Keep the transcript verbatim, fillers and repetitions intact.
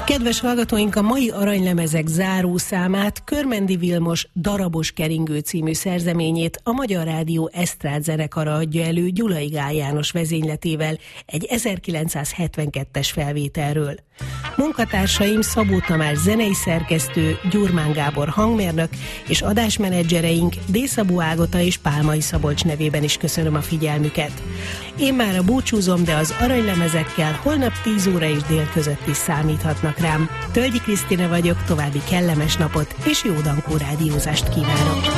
Kedves hallgatóink, a mai Aranylemezek zárószámát Körmendi Vilmos Darabos keringő című szerzeményét a Magyar Rádió esztrád zenekara adja elő Gyulai Gál János vezényletével egy ezerkilencszázhetvenkettes felvételről. Munkatársaim Szabó Tamás zenei szerkesztő, Gyurmán Gábor hangmérnök és adásmenedzsereink D-Szabó Ágota és Pálmai Szabolcs nevében is köszönöm a figyelmüket. Én már a búcsúzom, de az aranylemezekkel holnap tíz óra és dél között is számíthatnak rám. Tölgyi Krisztina vagyok, további kellemes napot és jó dankó rádiózást kívánok!